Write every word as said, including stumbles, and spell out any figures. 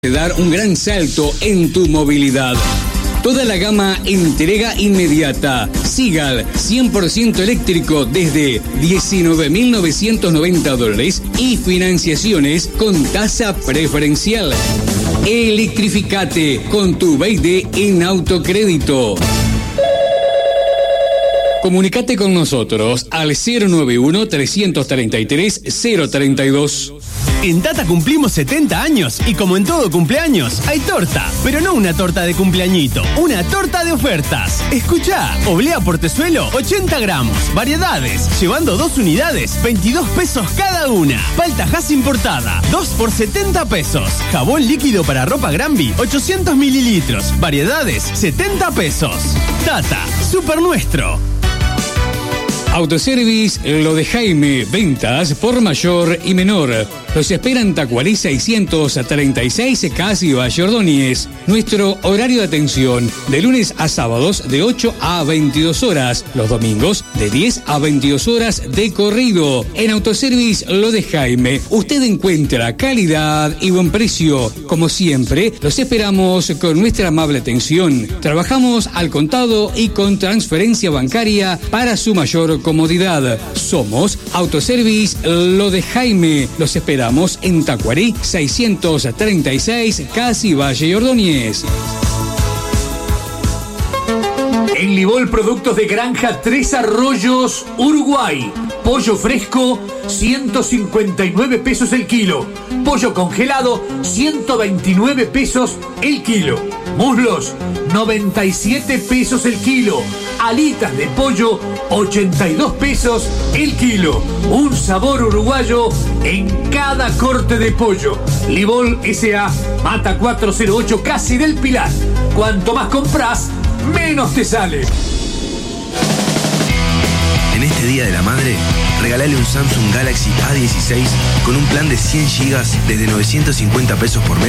dar un gran salto en tu movilidad. Toda la gama entrega inmediata. Sigal cien por ciento eléctrico desde diecinueve mil novecientos noventa dólares y financiaciones con tasa preferencial. Electrificate con tu B I D en autocrédito. Comunicate con nosotros al cero nueve uno, tres tres tres, cero tres dos. En Tata cumplimos setenta años y como en todo cumpleaños, hay torta. Pero no una torta de cumpleañito, una torta de ofertas. Escuchá, oblea portezuelo, ochenta gramos. Variedades, llevando dos unidades, veintidós pesos cada una. Palta Hass importada, dos por setenta pesos. Jabón líquido para ropa Granby, ochocientos mililitros. Variedades, setenta pesos. Tata, super nuestro. Autoservice Lo de Jaime, ventas por mayor y menor. Los esperan Tacuarí seiscientos treinta y seis, Casi Valle Ordóñez. Nuestro horario de atención de lunes a sábados de ocho a veintidós horas. Los domingos de diez a veintidós horas de corrido. En Autoservice Lo de Jaime usted encuentra calidad y buen precio. Como siempre, los esperamos con nuestra amable atención. Trabajamos al contado y con transferencia bancaria para su mayor comodidad. Somos Autoservice Lo de Jaime. Los esperamos en Tacuarí seiscientos treinta y seis, Casi Valle Ordóñez. En Libol, productos de granja Tres Arroyos, Uruguay. Pollo fresco, ciento cincuenta y nueve pesos el kilo. Pollo congelado, ciento veintinueve pesos el kilo. Muslos, noventa y siete pesos el kilo. Alitas de pollo, ochenta y dos pesos el kilo. Un sabor uruguayo en cada corte de pollo. Libol S A, Mata cuatrocientos ocho, Casi del Pilar. Cuanto más compras, menos te sale. En este Día de la Madre, regalale un Samsung Galaxy A dieciséis con un plan de cien gigas desde novecientos cincuenta pesos por mes